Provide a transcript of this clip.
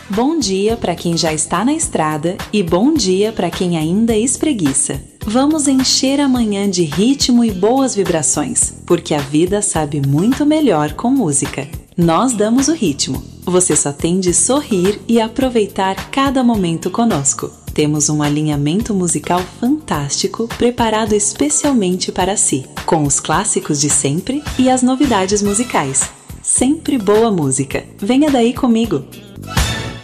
Bom dia para quem já está na estrada e bom dia para quem ainda espreguiça. Vamos encher a manhã de ritmo e boas vibrações, porque a vida sabe muito melhor com música. Nós damos o ritmo. Você só tem de sorrir e aproveitar cada momento conosco. Temos um alinhamento musical fantástico preparado especialmente para si, com os clássicos de sempre e as novidades musicais. Sempre boa música. Venha daí comigo!